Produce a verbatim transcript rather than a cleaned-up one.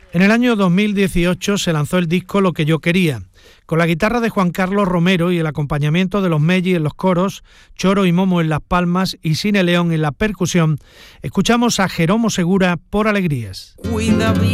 En el año dos mil dieciocho se lanzó el disco Lo que yo quería. Con la guitarra de Juan Carlos Romero y el acompañamiento de los Melli en los coros, Choro y Momo en las palmas y Sine León en la percusión, escuchamos a Jeromo Segura por Alegrías. Cuida